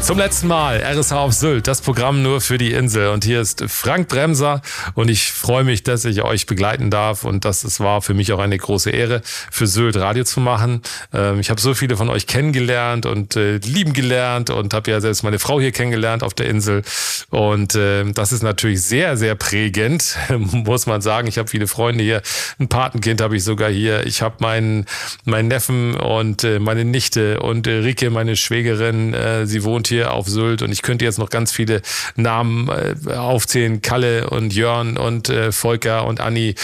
Zum letzten Mal RSH auf Sylt, das Programm nur für die Insel. Und hier ist Frank Bremser und ich freue mich, dass ich euch begleiten darf. Und es war für mich auch eine große Ehre, für Sylt Radio zu machen. Ich habe so viele von euch kennengelernt und lieben gelernt und habe ja selbst meine Frau hier kennengelernt auf der Insel. Und das ist natürlich sehr, sehr prägend, muss man sagen. Ich habe viele Freunde hier. Ein Patenkind habe ich sogar hier. Ich habe meinen Neffen und meine Nichte und Rike, meine Schwägerin, sie wohnt hier auf Sylt und ich könnte jetzt noch ganz viele Namen aufzählen. Kalle und Jörn und Volker und Anni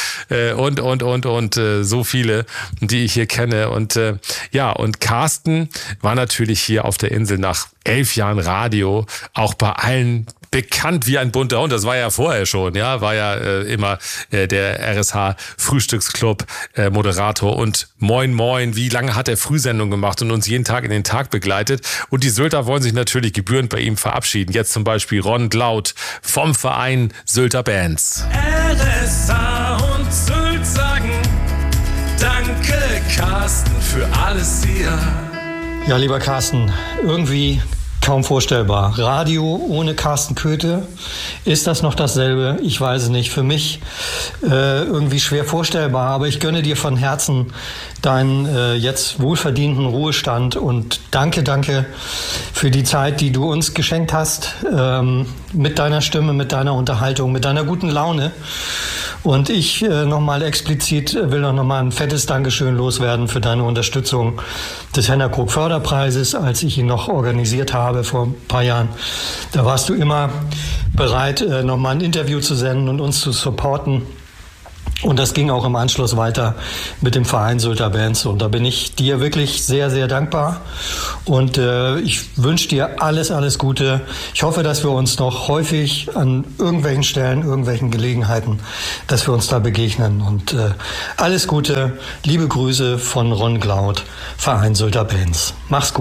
und so viele, die ich hier kenne. Und und Carsten war natürlich hier auf der Insel nach 11 Jahren Radio auch bei allen bekannt wie ein bunter Hund. Das war ja vorher schon, ja, war ja immer der RSH Frühstücksclub Moderator und Moin Moin, wie lange hat er Frühsendung gemacht und uns jeden Tag in den Tag begleitet. Und die Sylter wollen sich natürlich gebührend bei ihm verabschieden. Jetzt zum Beispiel Ron Glaut vom Verein Sylter Bands. RSH und Sylt sagen Danke, Carsten, für alles hier. Ja, lieber Carsten, irgendwie kaum vorstellbar. Radio ohne Carsten Köthe, ist das noch dasselbe? Ich weiß es nicht. Für mich irgendwie schwer vorstellbar, aber ich gönne dir von Herzen deinen jetzt wohlverdienten Ruhestand und danke für die Zeit, die du uns geschenkt hast, mit deiner Stimme, mit deiner Unterhaltung, mit deiner guten Laune. Und ich nochmal explizit will nochmal ein fettes Dankeschön loswerden für deine Unterstützung des Henner Krog Förderpreises, als ich ihn noch organisiert habe vor ein paar Jahren. Da warst du immer bereit, nochmal ein Interview zu senden und uns zu supporten. Und das ging auch im Anschluss weiter mit dem Verein Sylter Bands. Und da bin ich dir wirklich sehr, sehr dankbar. Und ich wünsche dir alles Gute. Ich hoffe, dass wir uns noch häufig an irgendwelchen Stellen, irgendwelchen Gelegenheiten, dass wir uns da begegnen. Und alles Gute, liebe Grüße von Ron Glaut, Verein Sylter Bands. Mach's gut.